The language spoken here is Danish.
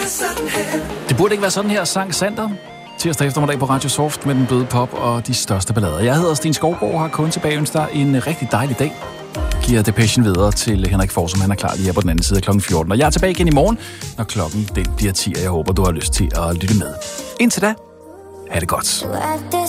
Det burde ikke være sådan her, sang Sander. Tirsdag eftermiddag på Radio Soft med den bløde pop og de største ballader. Jeg hedder Sten Skovgaard og har kun tilbage ønsker dig en rigtig dejlig dag. Giver Depechen videre til Henrik Forsum, han er klar lige her på den anden side af klokken 14. Og jeg er tilbage igen i morgen, når klokken den bliver 10, og jeg håber, du har lyst til at lytte med. Indtil da, ha' det godt.